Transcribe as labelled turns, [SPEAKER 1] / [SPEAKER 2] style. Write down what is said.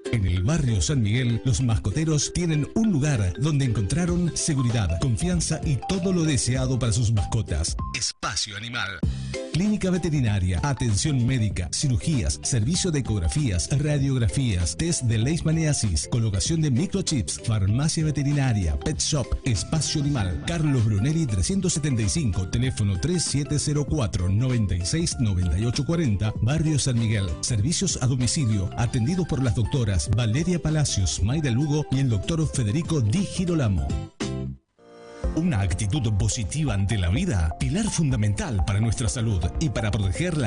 [SPEAKER 1] En el barrio San Miguel, los mascoteros tienen un lugar donde encontraron seguridad, confianza y todo lo deseado para sus mascotas. Espacio Animal. Clínica veterinaria, atención médica, cirugías, servicio de ecografías, radiografías, test de leishmaniasis, colocación de microchips, farmacia veterinaria, pet shop, Espacio Animal. Carlos Brunelli 375, teléfono 3704-969840, barrio San Miguel. Servicios a domicilio, atendido por las doctoras Valeria Palacios, Mayra Lugo y el doctor Federico Di Girolamo. Una actitud positiva ante la vida, pilar fundamental para nuestra salud y para protegerla.